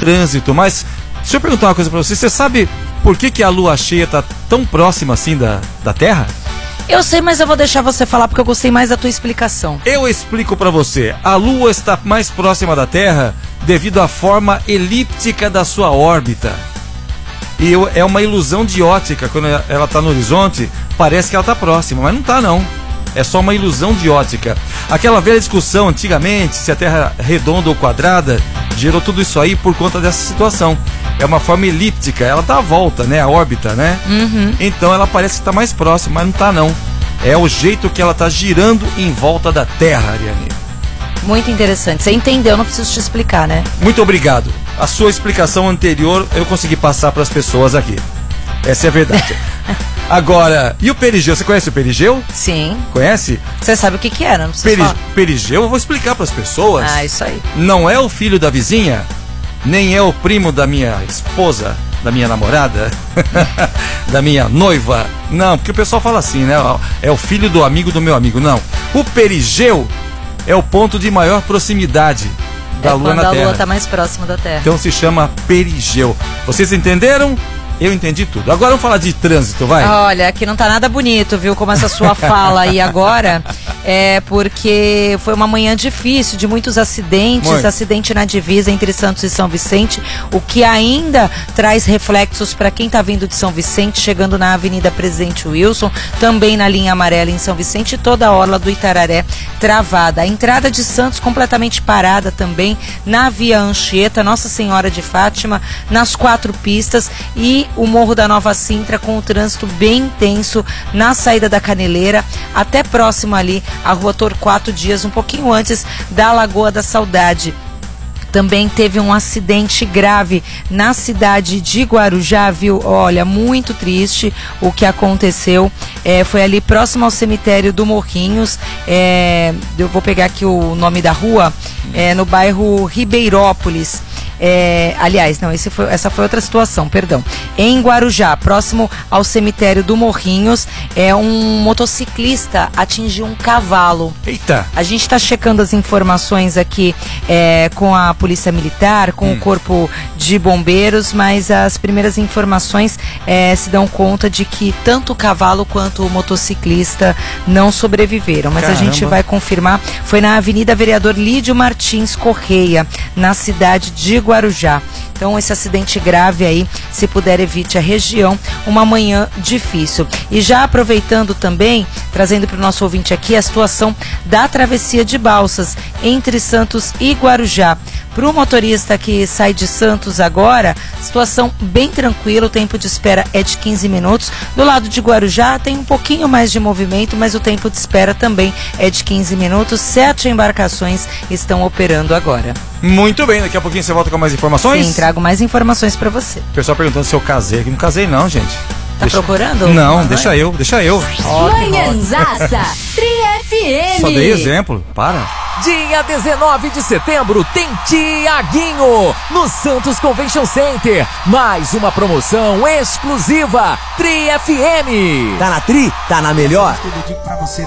trânsito. Mas deixa eu perguntar uma coisa pra você. Você sabe por que a lua cheia tá tão próxima assim da Terra? Eu sei, mas eu vou deixar você falar porque eu gostei mais da tua explicação. Eu explico pra você. A lua está mais próxima da Terra devido à forma elíptica da sua órbita. E é uma ilusão de ótica. Quando ela está no horizonte, parece que ela está próxima, mas não está não. É só uma ilusão de ótica. Aquela velha discussão antigamente, se a Terra é redonda ou quadrada, gerou tudo isso aí por conta dessa situação. É uma forma elíptica, ela dá a volta, né? A órbita, né? Então ela parece que está mais próxima, mas não está não. É o jeito que ela está girando em volta da Terra, Ariane. Muito interessante. Você entendeu, não preciso te explicar, né? Muito obrigado. A sua explicação anterior eu consegui passar para as pessoas aqui. Essa é a verdade. Agora, e o perigeu? Você conhece o perigeu? Sim. Conhece? Você sabe o que era, não precisa falar. Perigeu, eu vou explicar para as pessoas. Ah, isso aí. Não é o filho da vizinha, nem é o primo da minha esposa, da minha namorada, da minha noiva. Não, porque o pessoal fala assim, né? É o filho do amigo do meu amigo. Não. O perigeu é o ponto de maior proximidade da Lua na Terra. Quando a Lua está mais próxima da Terra. Então se chama perigeu. Vocês entenderam? Eu entendi tudo. Agora vamos falar de trânsito, vai? Olha, aqui não tá nada bonito, viu? Como essa sua fala aí agora. É porque foi uma manhã difícil, de muitos acidentes. Muito. Acidente na divisa entre Santos e São Vicente. O que ainda traz reflexos para quem tá vindo de São Vicente, chegando na Avenida Presidente Wilson. Também na linha amarela em São Vicente. Toda a orla do Itararé travada. A entrada de Santos completamente parada também. Na Via Anchieta, Nossa Senhora de Fátima. Nas 4 pistas. E o Morro da Nova Sintra com o trânsito bem intenso na saída da Caneleira, até próximo ali à Rua Torquato Dias, um pouquinho antes da Lagoa da Saudade. Também teve um acidente grave na cidade de Guarujá, viu? Olha, muito triste o que aconteceu. Foi ali próximo ao cemitério do Morrinhos. Eu vou pegar aqui o nome da rua. No bairro Ribeirópolis. Aliás, não, essa foi outra situação, perdão. Em Guarujá, próximo ao cemitério do Morrinhos, um motociclista atingiu um cavalo. Eita! A gente está checando as informações aqui com a Polícia Militar, com o Corpo de Bombeiros, mas as primeiras informações se dão conta de que tanto o cavalo quanto o motociclista não sobreviveram. Mas Caramba. A gente vai confirmar. Foi na Avenida Vereador Lídio Martins Correia, na cidade de Guarujá. Então esse acidente grave aí, se puder evite a região, uma manhã difícil. E já aproveitando também, trazendo para o nosso ouvinte aqui a situação da travessia de Balsas entre Santos e Guarujá. Para o motorista que sai de Santos agora, situação bem tranquila, o tempo de espera é de 15 minutos. Do lado de Guarujá tem um pouquinho mais de movimento, mas o tempo de espera também é de 15 minutos. 7 embarcações estão operando agora. Muito bem, daqui a pouquinho você volta com mais informações? Sim, trago mais informações para você. O pessoal perguntando se eu casei aqui. Não casei não, gente. Tá procurando? Não, deixa eu. Manhãzaça 3FM. Só dei exemplo, para. Dia 19 de setembro tem Tiaguinho no Santos Convention Center. Mais uma promoção exclusiva 3FM. Tá na Tri? Tá na melhor? Tudo digo pra você.